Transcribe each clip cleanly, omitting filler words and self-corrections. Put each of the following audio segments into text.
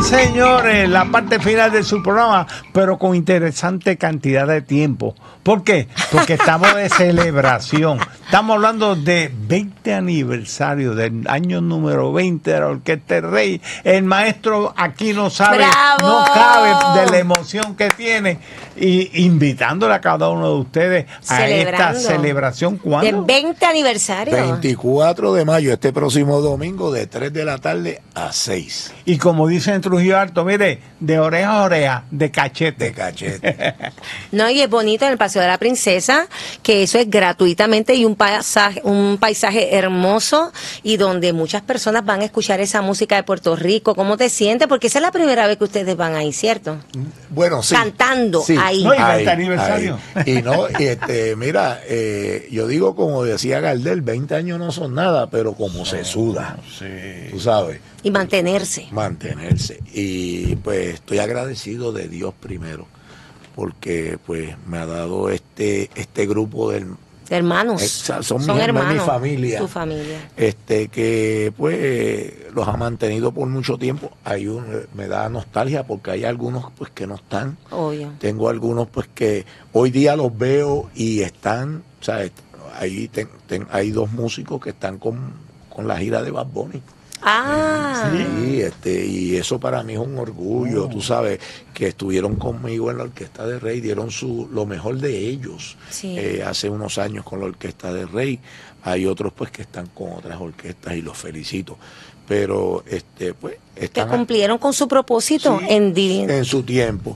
señores, la parte final de su programa, pero con interesante cantidad de tiempo. ¿Por qué? Porque estamos de celebración. Estamos hablando de 20 aniversario del año número 20 de la Orquesta El Rey. El maestro aquí no sabe, ¡bravo! no cabe de la emoción que tiene. Y invitándole a cada uno de ustedes a esta celebración. ¿Cuándo? Del 20 aniversario. 24 de mayo, este próximo domingo, de 3 de la tarde a 6. Y como dicen en Trujillo Alto, mire, de oreja a oreja, de cachete. De cachete. No, y es bonito en el Paseo de la Princesa, que eso es gratuitamente y un paisaje hermoso y donde muchas personas van a escuchar esa música de Puerto Rico. ¿Cómo te sientes? Porque esa es la primera vez que ustedes van ahí, ¿cierto? Bueno, sí. Cantando sí. ahí. No, y 20 aniversario. Y no, mira, yo digo como decía Gardel, 20 años no son nada, pero como se suda. Sí. Tú sabes. Y mantenerse. Mantenerse. Y pues estoy agradecido de Dios primero, porque pues me ha dado este grupo del Hermanos. son hermanos, mi familia. Tu familia. Que pues los ha mantenido por mucho tiempo. Me da nostalgia porque hay algunos pues que no están. Obvio. Tengo algunos pues que hoy día los veo y están, ¿sabes? Ahí hay dos músicos que están con la gira de Bad Bunny. Ah. Sí, y eso para mí es un orgullo, tú sabes, que estuvieron conmigo en la Orquesta de Rey, dieron lo mejor de ellos hace unos años con la Orquesta de Rey. Hay otros pues que están con otras orquestas y los felicito, pero pues que cumplieron con su propósito en su tiempo,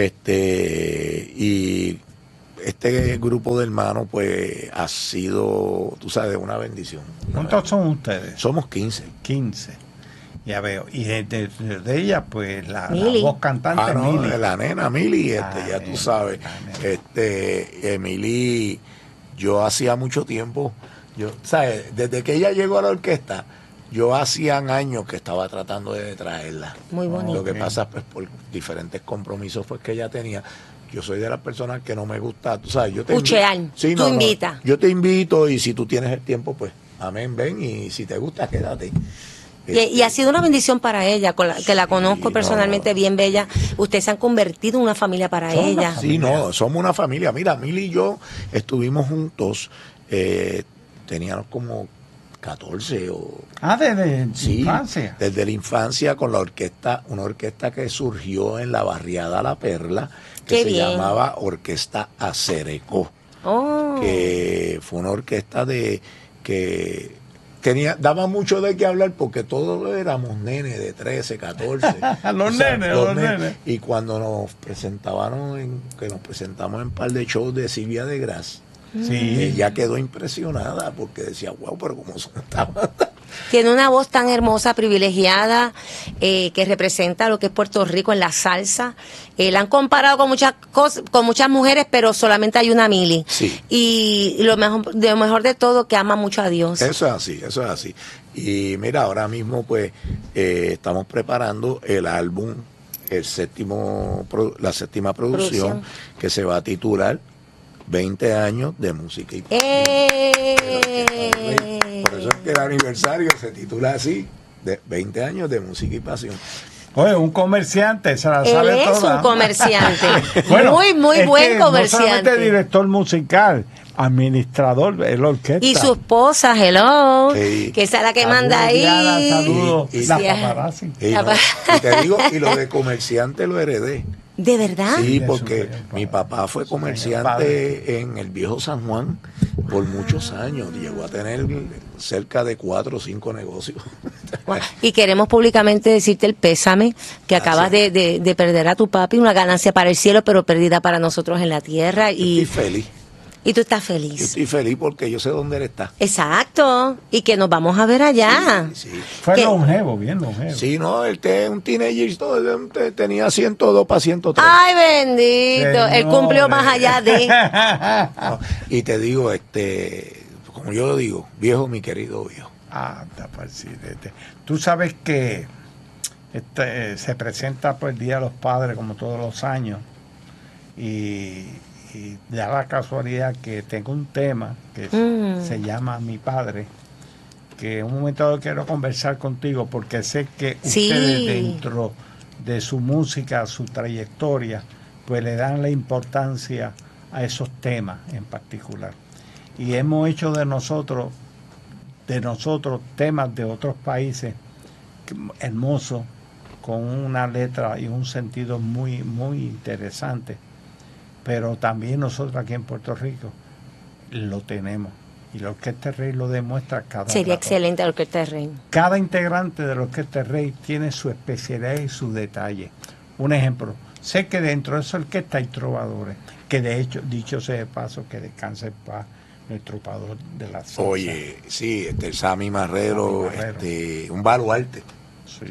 y este grupo de hermanos pues ha sido, tú sabes, una bendición. ¿Cuántos son ustedes? Somos 15. 15. Ya veo. Y de ella, pues la Mili. voz cantante, Mili. La nena Mili, ya tú sabes. Mili, yo hacía mucho tiempo, ¿sabes? Desde que ella llegó a la orquesta, yo hacían años que estaba tratando de traerla. Muy bonito. Lo que pasa, pues, por diferentes compromisos pues que ella tenía. Yo soy de las personas que no me gusta, tú sabes, yo te invito. Yo te invito y si tú tienes el tiempo, pues, amén, ven, y si te gusta, quédate. Y ha sido una bendición para ella, que la conozco personalmente, bien bella. Ustedes se han convertido en una familia para ella. Sí, somos una familia. Mira, Mili y yo estuvimos juntos, teníamos como 14 o... desde infancia. Desde la infancia con la orquesta, una orquesta que surgió en la barriada La Perla, que se llamaba Orquesta Acerecó, que fue una orquesta que daba mucho de qué hablar porque todos éramos nenes de 13, 14. los nenes. Y cuando nos presentamos en par de shows de Silvia de Gras, ella quedó impresionada porque decía, wow, pero cómo son estas bandas. Tiene una voz tan hermosa, privilegiada, que representa lo que es Puerto Rico en la salsa. La han comparado con muchas cosas, con muchas mujeres, pero solamente hay una Mili. Sí. Y lo mejor de todo, que ama mucho a Dios. Eso es así. Y mira, ahora mismo pues estamos preparando el álbum, la séptima producción, que se va a titular 20 años de música y pasión. Por eso es que el aniversario se titula así, de 20 años de música y pasión. Oye, un comerciante, se la sabe toda. Él es un comerciante. Bueno, muy buen comerciante. No solamente director musical, administrador de la orquesta. Y su esposa, hello, Sí. que esa es la que manda ahí. Saludos. Y La paparazzi. Y te digo, y lo de comerciante lo heredé. ¿De verdad? Sí, porque mi papá fue comerciante en el viejo San Juan por muchos años. Llegó a tener cerca de 4 o 5 negocios. Y queremos públicamente decirte el pésame que acabas de perder a tu papi, una ganancia para el cielo, pero perdida para nosotros en la tierra. Estoy feliz. Y tú estás feliz. Yo estoy feliz porque yo sé dónde él está. Exacto. Y que nos vamos a ver allá. Sí. Fue longevo, bien longevo. Sí, no, él es un teenager, tenía 102 para 103. Ay, bendito. Él cumplió más allá de... No, y te digo, como yo lo digo, viejo, mi querido viejo. Tú sabes que se presenta pues, el Día de los Padres como todos los años y da la casualidad que tengo un tema que se llama Mi Padre, que en un momento dado quiero conversar contigo porque sé que ustedes dentro de su música, su trayectoria, pues le dan la importancia a esos temas en particular. Y hemos hecho de nosotros temas de otros países hermosos, con una letra y un sentido muy, muy interesante. Pero también nosotros aquí en Puerto Rico lo tenemos. Y la Orquesta Rey lo demuestra cada Sería rato. excelente la Orquesta Rey. Cada integrante de la Orquesta Rey tiene su especialidad y su detalle. Un ejemplo, sé que dentro de esa orquesta hay trovadores, que de hecho, dicho sea de paso, que descanse en paz nuestro trovador de la salsa. Oye, sí, Sammy Marrero, un baluarte. Sí.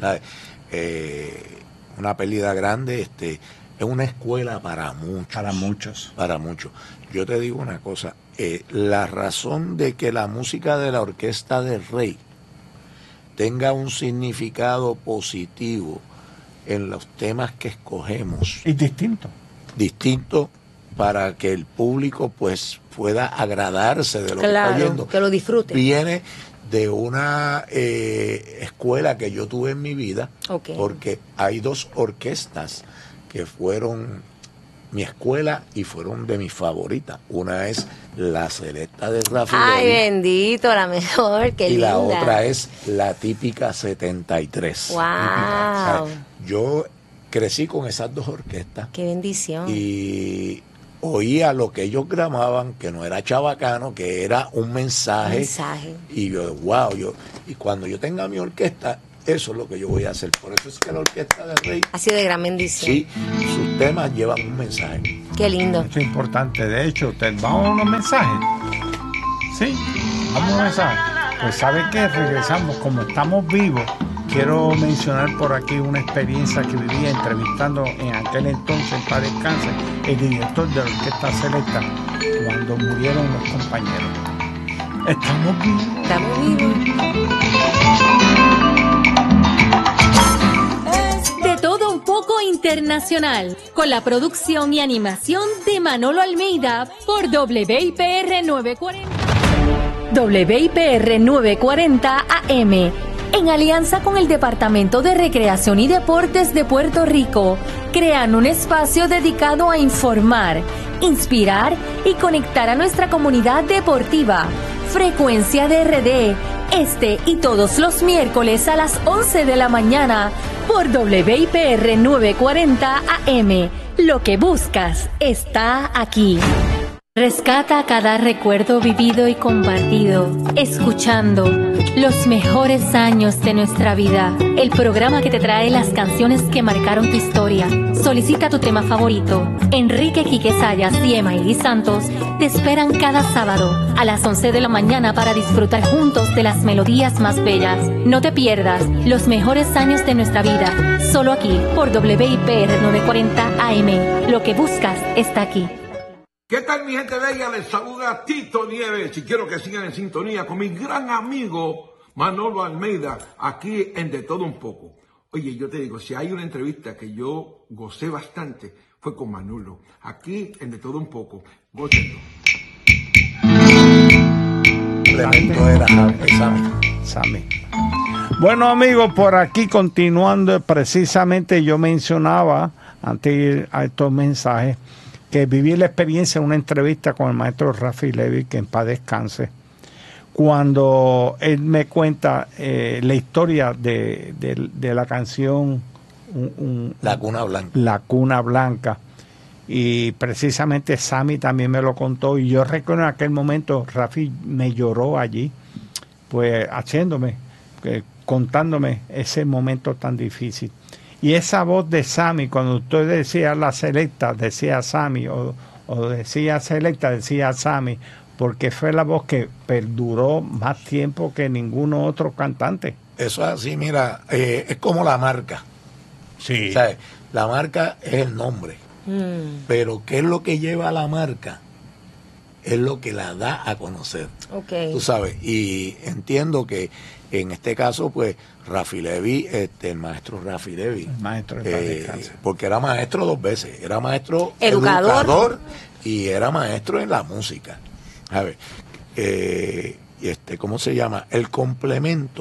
Una pérdida grande, es una escuela para muchos. Para muchos. Yo te digo una cosa, la razón de que la música de la Orquesta del Rey tenga un significado positivo en los temas que escogemos. Y distinto. Distinto para que el público pues pueda agradarse de lo que está oyendo. Que lo disfrute. Viene de una escuela que yo tuve en mi vida, porque hay dos orquestas que fueron mi escuela y fueron de mis favoritas. Una es la Selecta de Rafi Ay, Levy, bendito, la mejor, qué linda. Y la otra es la Típica 73. Wow. Típica. O sea, yo crecí con esas dos orquestas. Qué bendición. Y oía lo que ellos grababan, que no era chabacano, que era un mensaje. Y yo, wow, y cuando yo tenga mi orquesta, eso es lo que yo voy a hacer. Por eso es que la Orquesta del Rey ha sido de gran bendición. Sí, sus temas llevan un mensaje. Qué lindo. Eso es importante. De hecho, vamos a unos mensajes. Sí, vamos a unos mensajes. Pues sabe que regresamos, como estamos vivos. Quiero mencionar por aquí una experiencia que viví entrevistando en aquel entonces, en paz descanse, el director de la Orquesta Selecta, cuando murieron los compañeros. Estamos vivos. Estamos vivos. De todo un poco internacional, con la producción y animación de Manolo Almeida por WIPR 940. WIPR 940 AM. En alianza con el Departamento de Recreación y Deportes de Puerto Rico, crean un espacio dedicado a informar, inspirar y conectar a nuestra comunidad deportiva. Frecuencia DRD, y todos los miércoles a las 11 de la mañana por WIPR 940 AM. Lo que buscas está aquí. Rescata cada recuerdo vivido y compartido, escuchando los mejores años de nuestra vida. El programa que te trae las canciones que marcaron tu historia. Solicita tu tema favorito. Enrique Quique Sayas y Emaili Santos te esperan cada sábado a las 11 de la mañana para disfrutar juntos de las melodías más bellas. No te pierdas los mejores años de nuestra vida, solo aquí por WIPR 940 AM. Lo que buscas está aquí. ¿Qué tal, mi gente bella? Les saluda Tito Nieves y quiero que sigan en sintonía con mi gran amigo Manolo Almeida, aquí en De Todo Un Poco. Oye, yo te digo, si hay una entrevista que yo gocé bastante, fue con Manolo, aquí en De Todo Un Poco. Gócenlo. Tremendo era Sammy. Bueno, amigos, por aquí continuando, precisamente yo mencionaba, antes de ir a estos mensajes, que viví la experiencia en una entrevista con el maestro Rafi Levy, que en paz descanse, cuando él me cuenta la historia de la canción La Cuna Blanca. La Cuna Blanca. Y precisamente Sammy también me lo contó, y yo recuerdo en aquel momento Rafi me lloró allí, pues contándome ese momento tan difícil. Y esa voz de Sammy, cuando usted decía la Selecta, decía Sammy, o decía Selecta, decía Sammy, porque fue la voz que perduró más tiempo que ninguno otro cantante. Eso es así, mira, es como la marca. Sí. ¿Sabes? La marca es el nombre, pero ¿qué es lo que lleva a la marca? Es lo que la da a conocer. Okay. Tú sabes, y entiendo que en este caso, pues, Rafi Levy, el maestro Rafi Levy. El maestro de porque era maestro dos veces. Era maestro educador y era maestro en la música. A ver, ¿cómo se llama? El complemento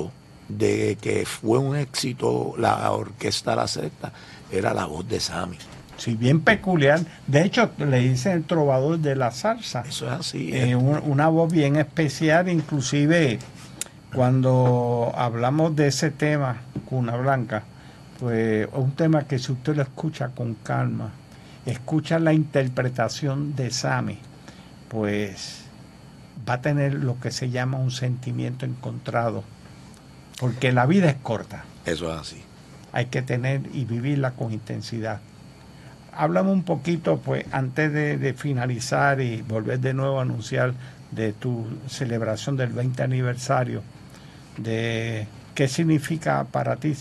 de que fue un éxito la orquesta La Selecta era la voz de Sammy. Sí, bien peculiar. De hecho, le dicen el trovador de la salsa. Eso es así. Una voz bien especial, inclusive cuando hablamos de ese tema, Cuna Blanca, pues un tema que si usted lo escucha con calma, escucha la interpretación de Sammy, pues va a tener lo que se llama un sentimiento encontrado, porque la vida es corta. Eso es así. Hay que tener y vivirla con intensidad. Háblame un poquito, pues, antes de finalizar y volver de nuevo a anunciar de tu celebración del 20 aniversario, de qué significó para ti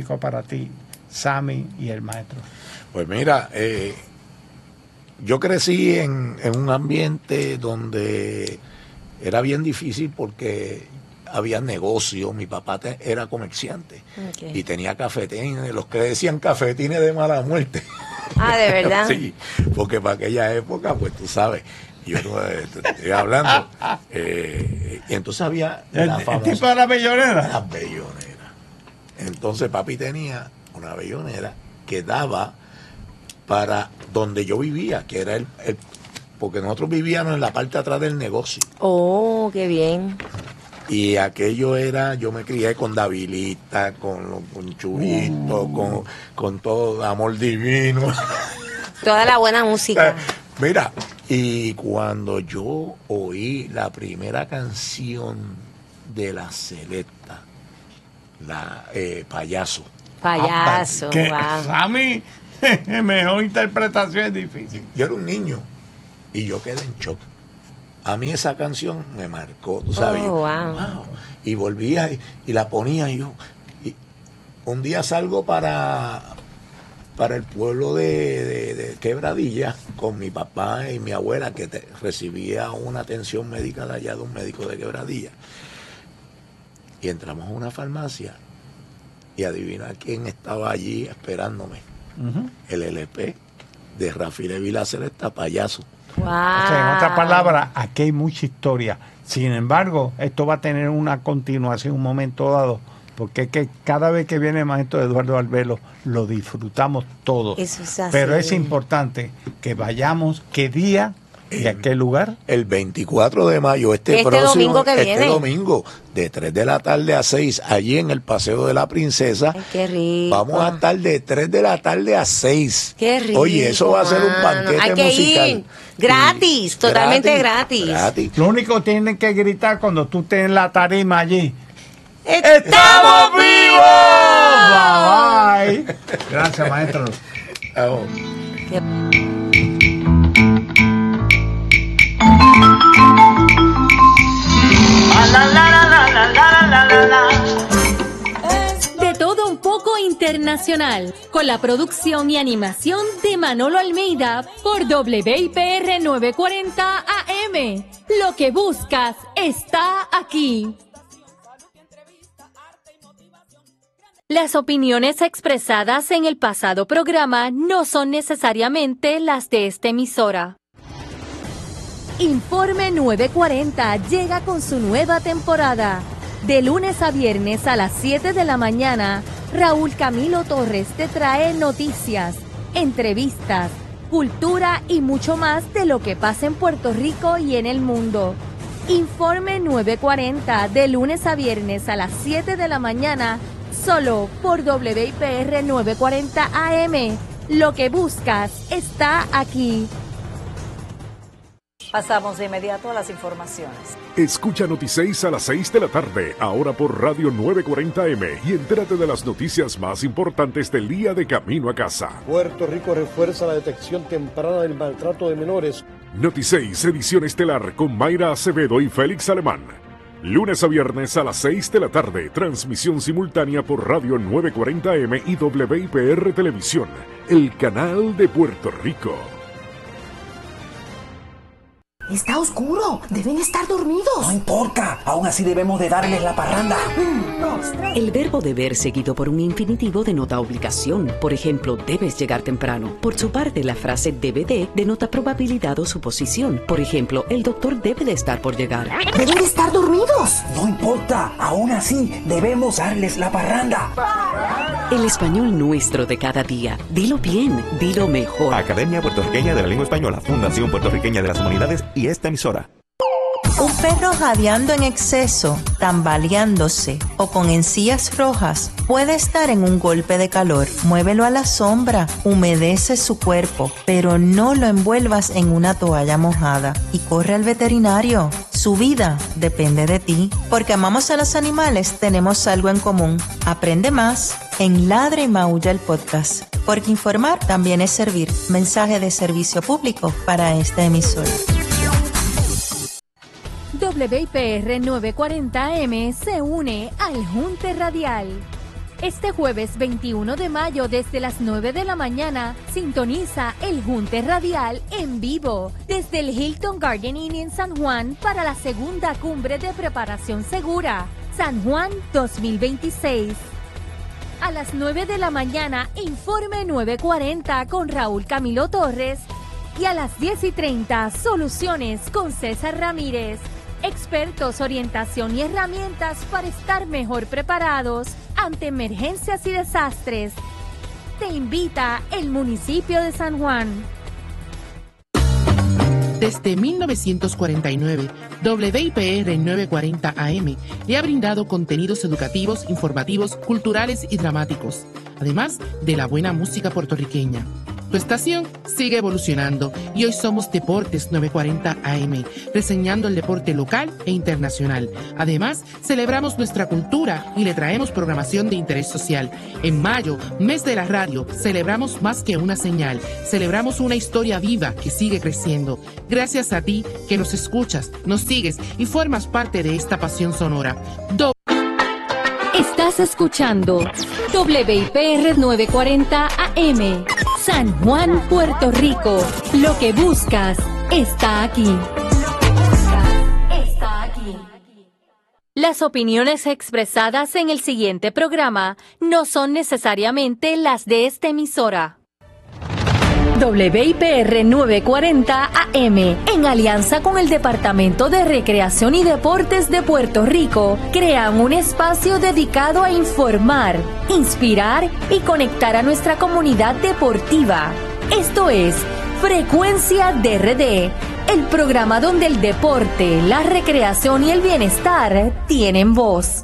Sammy y el maestro. Pues mira, yo crecí en un ambiente donde era bien difícil porque había negocio. Mi papá era comerciante y tenía cafetines, los que decían cafetines de mala muerte. Ah, ¿de verdad? Sí, porque para aquella época, pues tú sabes, yo te estoy hablando. Y entonces había la famosa... ¿El tipo de la bellonera? Las belloneras. Entonces papi tenía una bellonera que daba para donde yo vivía, que era porque nosotros vivíamos en la parte de atrás del negocio. Oh, qué bien. Y aquello era, yo me crié con Davilita, con Chubito, con todo Amor Divino. Toda la buena música. Mira, y cuando yo oí la primera canción de La Selecta, Payaso. Payaso, que wow. Sammy, mejor interpretación es difícil. Yo era un niño y yo quedé en shock. A mí esa canción me marcó, tú sabes. Oh, wow. Y volvía y la ponía y yo. Y un día salgo para el pueblo de Quebradilla con mi papá y mi abuela, que recibía una atención médica de allá de un médico de Quebradilla. Y entramos a una farmacia y adivina quién estaba allí esperándome. El LP de Rafi Levi La Selecta, Payaso. Wow. O sea, en otras palabras, aquí hay mucha historia. Sin embargo, esto va a tener una continuación, un momento dado, porque es que cada vez que viene el maestro Eduardo Albelo, lo disfrutamos todos. Eso es así. Pero es importante que vayamos, ¿qué día y a qué lugar? El 24 de mayo, este domingo que viene. Este domingo, de 3 de la tarde a 6, allí en el Paseo de la Princesa. Ay, qué rico. Vamos a estar de 3 de la tarde a 6. Qué rico. Oye, eso va a ser un banquete Hay que musical. Ir. Gratis, Sí, totalmente gratis. Lo único que tienen que gritar cuando tú estés en la tarima allí: ¡Estamos vivos! Bye, bye. Gracias, maestro. Vamos. De todo un poco internacional, con la producción y animación de Manolo Almeida por WIPR 940 AM. Lo que buscas está aquí. Las opiniones expresadas en el pasado programa no son necesariamente las de esta emisora. Informe 940 llega con su nueva temporada. De lunes a viernes a las 7 de la mañana, Raúl Camilo Torres te trae noticias, entrevistas, cultura y mucho más de lo que pasa en Puerto Rico y en el mundo. Informe 940 de lunes a viernes a las 7 de la mañana, solo por WIPR 940 AM. Lo que buscas está aquí. Pasamos de inmediato a las informaciones. Escucha Noti6 a las 6 de la tarde, ahora por Radio 940M, y entérate de las noticias más importantes del día de camino a casa. Puerto Rico refuerza la detección temprana del maltrato de menores. Noti6, edición estelar con Mayra Acevedo y Félix Alemán. Lunes a viernes a las 6 de la tarde, transmisión simultánea por Radio 940M y WIPR Televisión, el canal de Puerto Rico. Está oscuro. Deben estar dormidos. No importa. Aún así debemos de darles la parranda. 1, 2, 3. El verbo deber seguido por un infinitivo denota obligación. Por ejemplo, debes llegar temprano. Por su parte, la frase debe de denota probabilidad o suposición. Por ejemplo, el doctor debe de estar por llegar. Deben de estar dormidos. No importa. Aún así debemos darles la parranda. El español nuestro de cada día. Dilo bien, dilo mejor. Academia Puertorriqueña de la Lengua Española, Fundación Puertorriqueña de las Humanidades y esta emisora. Un perro jadeando en exceso, tambaleándose o con encías rojas puede estar en un golpe de calor. Muévelo a la sombra, humedece su cuerpo, pero no lo envuelvas en una toalla mojada y corre al veterinario. Su vida depende de ti. Porque amamos a los animales, tenemos algo en común. Aprende más en Ladra y Maulla el podcast. Porque informar también es servir. Mensaje de servicio público para esta emisora. WIPR 940M se une al Junte Radial. Este jueves 21 de mayo desde las 9 de la mañana sintoniza el Junte Radial en vivo desde el Hilton Garden Inn en San Juan para la segunda cumbre de preparación segura San Juan 2026. A las 9 de la mañana Informe 940 con Raúl Camilo Torres y a las 10:30 Soluciones con César Ramírez. Expertos, orientación y herramientas para estar mejor preparados ante emergencias y desastres. Te invita el municipio de San Juan. Desde 1949, WIPR 940 AM le ha brindado contenidos educativos, informativos, culturales y dramáticos, además de la buena música puertorriqueña. Tu estación sigue evolucionando y hoy somos Deportes 940 AM, reseñando el deporte local e internacional. Además, celebramos nuestra cultura y le traemos programación de interés social. En mayo, mes de la radio, celebramos más que una señal. Celebramos una historia viva que sigue creciendo. Gracias a ti que nos escuchas, nos sigues y formas parte de esta pasión sonora. Estás escuchando WIPR 940 AM, San Juan, Puerto Rico. Lo que buscas está aquí. Las opiniones expresadas en el siguiente programa no son necesariamente las de esta emisora. WIPR 940 AM, en alianza con el Departamento de Recreación y Deportes de Puerto Rico, crean un espacio dedicado a informar, inspirar y conectar a nuestra comunidad deportiva. Esto es Frecuencia DRD, el programa donde el deporte, la recreación y el bienestar tienen voz.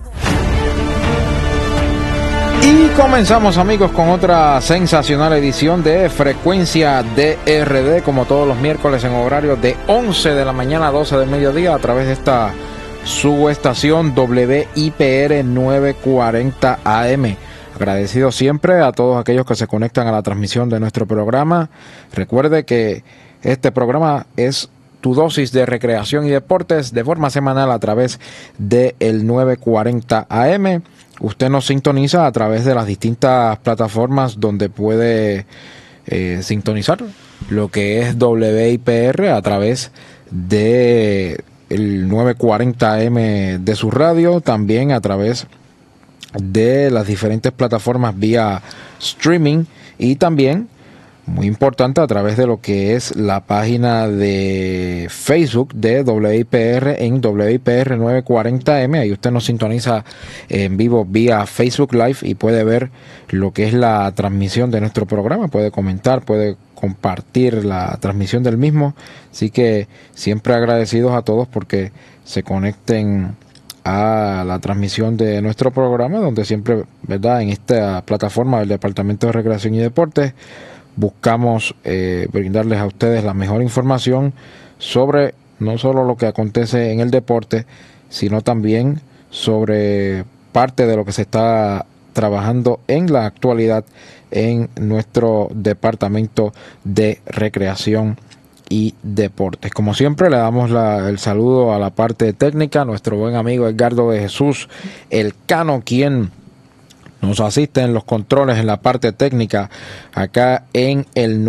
Y comenzamos, amigos, con otra sensacional edición de Frecuencia DRD, como todos los miércoles en horario de 11 de la mañana a 12 del mediodía, a través de esta subestación WIPR 940 AM. Agradecido siempre a todos aquellos que se conectan a la transmisión de nuestro programa. Recuerde que este programa es tu dosis de recreación y deportes de forma semanal a través del 940 AM. Usted nos sintoniza a través de las distintas plataformas donde puede sintonizar lo que es WIPR a través de el 940M de su radio, también a través de las diferentes plataformas vía streaming y también, muy importante, a través de lo que es la página de Facebook de WIPR en WIPR 940M. Ahí usted nos sintoniza en vivo vía Facebook Live y puede ver lo que es la transmisión de nuestro programa, puede comentar, puede compartir la transmisión del mismo. Así que siempre agradecidos a todos porque se conecten a la transmisión de nuestro programa, donde siempre, ¿verdad?, en esta plataforma del Departamento de Recreación y Deportes buscamos brindarles a ustedes la mejor información sobre no solo lo que acontece en el deporte, sino también sobre parte de lo que se está trabajando en la actualidad en nuestro Departamento de Recreación y Deportes. Como siempre, le damos el saludo a la parte técnica, nuestro buen amigo Edgardo de Jesús, el Cano, quien nos asiste en los controles, en la parte técnica, acá en el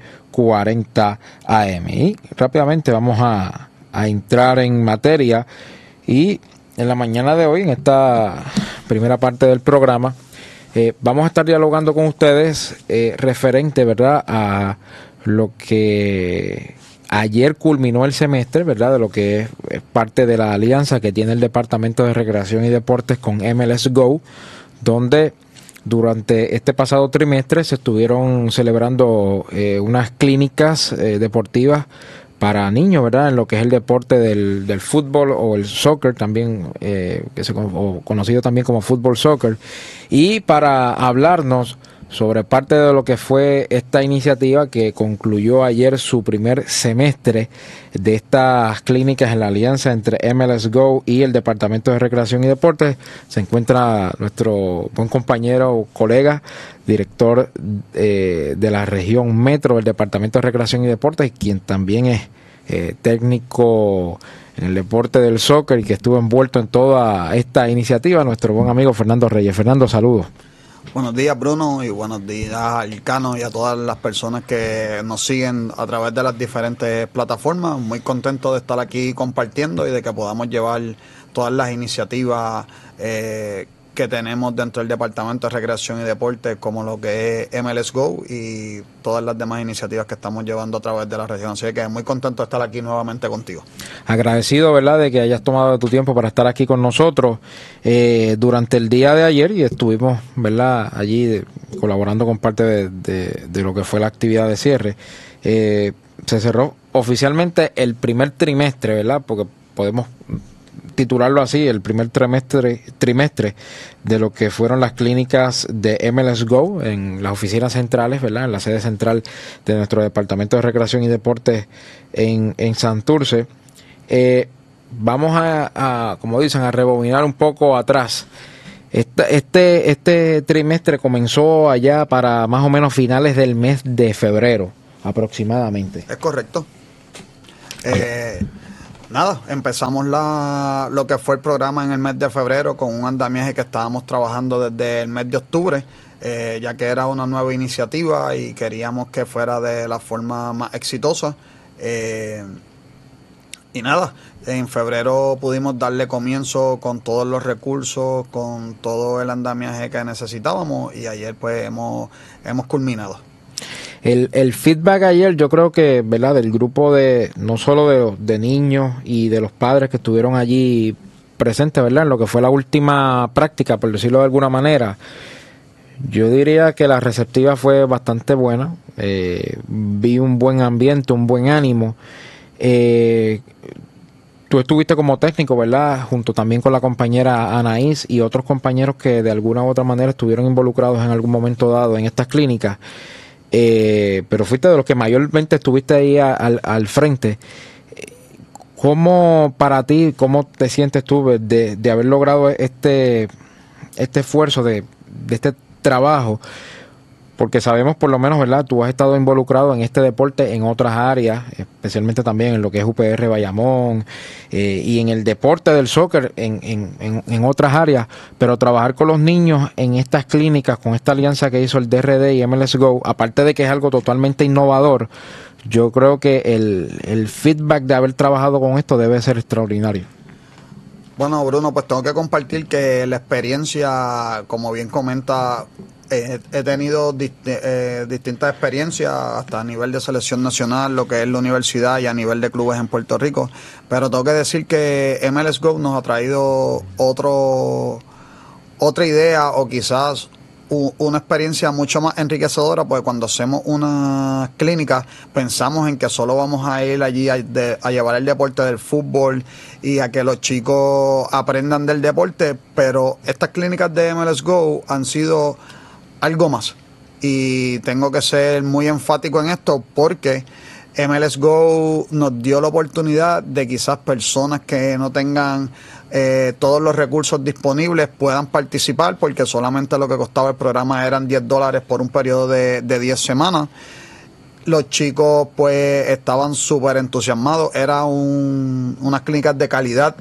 940 AM. Y rápidamente vamos a entrar en materia, y en la mañana de hoy, en esta primera parte del programa, vamos a estar dialogando con ustedes referente, ¿verdad?, a lo que ayer culminó el semestre, ¿verdad?, de lo que es parte de la alianza que tiene el Departamento de Recreación y Deportes con MLS Go, donde durante este pasado trimestre se estuvieron celebrando unas clínicas deportivas para niños, ¿verdad?, en lo que es el deporte del fútbol o el soccer también, o conocido también como fútbol soccer. Y para hablarnos sobre parte de lo que fue esta iniciativa que concluyó ayer su primer semestre de estas clínicas en la alianza entre MLS Go y el Departamento de Recreación y Deportes, se encuentra nuestro buen compañero, colega, director de la región metro del Departamento de Recreación y Deportes, quien también es técnico en el deporte del soccer y que estuvo envuelto en toda esta iniciativa, nuestro buen amigo Fernando Reyes. Fernando, saludos. Buenos días, Bruno, y buenos días al Ilcano y a todas las personas que nos siguen a través de las diferentes plataformas. Muy contento de estar aquí compartiendo y de que podamos llevar todas las iniciativas que tenemos dentro del Departamento de Recreación y Deportes, como lo que es MLS Go y todas las demás iniciativas que estamos llevando a través de la región. Así que muy contento de estar aquí nuevamente contigo. Agradecido, ¿verdad?, de que hayas tomado tu tiempo para estar aquí con nosotros durante el día de ayer, y estuvimos, ¿verdad?, allí colaborando con parte de lo que fue la actividad de cierre. Se cerró oficialmente el primer trimestre, ¿verdad?, porque podemos titularlo así, el primer trimestre de lo que fueron las clínicas de MLS Go en las oficinas centrales, ¿verdad?, en la sede central de nuestro Departamento de Recreación y Deportes en Santurce. Vamos a, como dicen, a rebobinar un poco atrás. Este trimestre comenzó allá para más o menos finales del mes de febrero, aproximadamente. Es correcto. Nada, empezamos lo que fue el programa en el mes de febrero con un andamiaje que estábamos trabajando desde el mes de octubre, ya que era una nueva iniciativa y queríamos que fuera de la forma más exitosa. Y nada, en febrero pudimos darle comienzo con todos los recursos, con todo el andamiaje que necesitábamos, y ayer pues hemos culminado. El feedback ayer, yo creo que, ¿verdad?, del grupo de, no solo de niños y de los padres que estuvieron allí presentes, ¿verdad?, en lo que fue la última práctica, por decirlo de alguna manera, yo diría que la receptiva fue bastante buena. Vi un buen ambiente, un buen ánimo. Tú estuviste como técnico, ¿verdad?, junto también con la compañera Anaís y otros compañeros que de alguna u otra manera estuvieron involucrados en algún momento dado en estas clínicas. Pero fuiste de los que mayormente estuviste ahí al frente. ¿Cómo para ti, cómo te sientes tú de haber logrado este esfuerzo de este trabajo? Porque sabemos, por lo menos, ¿verdad?, tú has estado involucrado en este deporte en otras áreas, especialmente también en lo que es UPR Bayamón, y en el deporte del soccer en otras áreas, pero trabajar con los niños en estas clínicas, con esta alianza que hizo el DRD y MLS Go, aparte de que es algo totalmente innovador, yo creo que el feedback de haber trabajado con esto debe ser extraordinario. Bueno, Bruno, pues tengo que compartir que la experiencia, como bien comenta, he tenido distintas experiencias hasta a nivel de selección nacional, lo que es la universidad, y a nivel de clubes en Puerto Rico, pero tengo que decir que MLS Go nos ha traído otra idea, o quizás una experiencia mucho más enriquecedora, porque cuando hacemos una clínica pensamos en que solo vamos a ir allí a llevar el deporte del fútbol y a que los chicos aprendan del deporte, pero estas clínicas de MLS Go han sido algo más, y tengo que ser muy enfático en esto porque MLS Go nos dio la oportunidad de quizás personas que no tengan todos los recursos disponibles puedan participar, porque solamente lo que costaba el programa eran $10 por un periodo de 10 semanas. Los chicos pues estaban súper entusiasmados, era unas clínicas de calidad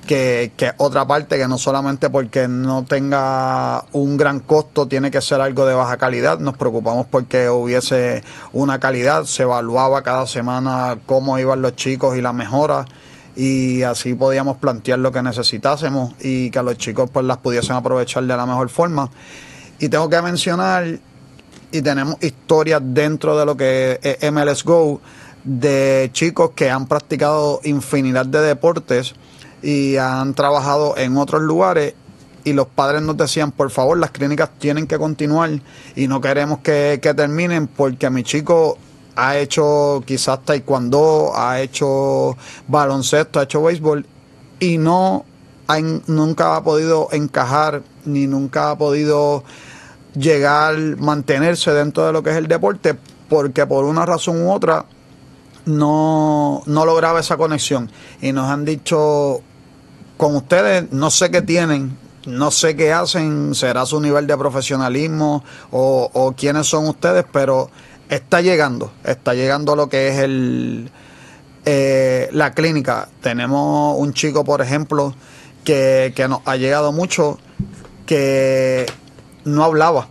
que otra parte, que no solamente porque no tenga un gran costo tiene que ser algo de baja calidad. Nos preocupamos porque hubiese una calidad, se evaluaba cada semana cómo iban los chicos y las mejoras, y así podíamos plantear lo que necesitásemos y que los chicos pues las pudiesen aprovechar de la mejor forma. Y tengo que mencionar, y tenemos historias dentro de lo que es MLS Go, de chicos que han practicado infinidad de deportes y han trabajado en otros lugares, y los padres nos decían, por favor, las clínicas tienen que continuar y no queremos que terminen, porque mi chico ha hecho quizás taekwondo, ha hecho baloncesto, ha hecho béisbol, y nunca ha podido encajar, ni nunca ha podido mantenerse dentro de lo que es el deporte, porque por una razón u otra no lograba esa conexión. Y nos han dicho, con ustedes no sé qué tienen, no sé qué hacen, será su nivel de profesionalismo o quiénes son ustedes, pero está llegando lo que es la clínica. Tenemos un chico, por ejemplo, que nos ha llegado mucho, que no hablaba,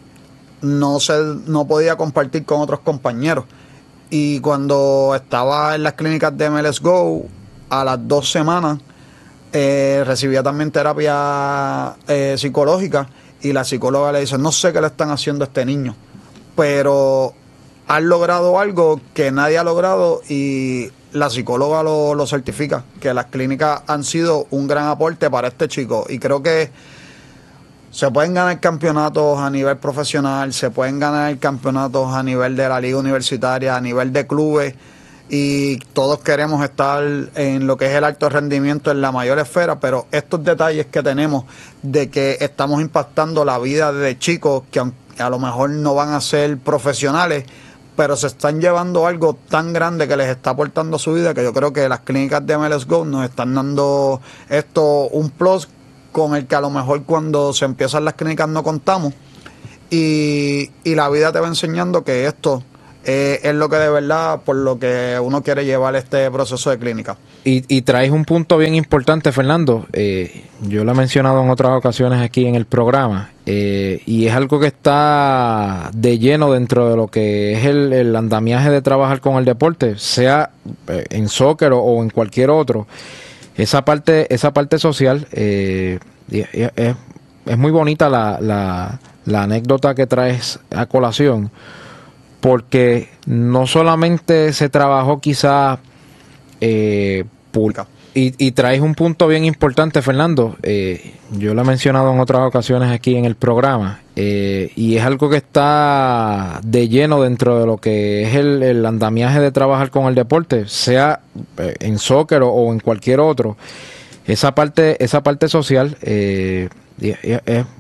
no podía compartir con otros compañeros, y cuando estaba en las clínicas de MLS Go, a las 2 semanas recibía también terapia psicológica, y la psicóloga le dice, no sé qué le están haciendo a este niño, pero han logrado algo que nadie ha logrado, y la psicóloga lo certifica, que las clínicas han sido un gran aporte para este chico. Y creo que se pueden ganar campeonatos a nivel profesional, se pueden ganar campeonatos a nivel de la liga universitaria, a nivel de clubes, y todos queremos estar en lo que es el alto rendimiento en la mayor esfera, pero estos detalles que tenemos de que estamos impactando la vida de chicos que a lo mejor no van a ser profesionales, pero se están llevando algo tan grande que les está aportando a su vida, que yo creo que las clínicas de MLS Go nos están dando esto un plus con el que a lo mejor cuando se empiezan las clínicas no contamos, y la vida te va enseñando que esto es lo que de verdad por lo que uno quiere llevar este proceso de clínica. Y traes un punto bien importante, Fernando. Yo lo he mencionado en otras ocasiones aquí en el programa, y es algo que está de lleno dentro de lo que es el andamiaje de trabajar con el deporte, sea en soccer o en cualquier otro. Esa parte social, es muy bonita la anécdota que traes a colación, porque no solamente se trabajó quizá pública. Y traes un punto bien importante, Fernando. Yo lo he mencionado en otras ocasiones aquí en el programa, y es algo que está de lleno dentro de lo que es el andamiaje de trabajar con el deporte, sea en soccer o en cualquier otro. Esa parte social es